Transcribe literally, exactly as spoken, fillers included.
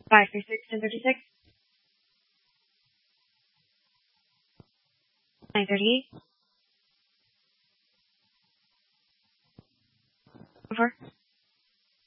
five three six, ten thirty-six. nine thirty-eight. four.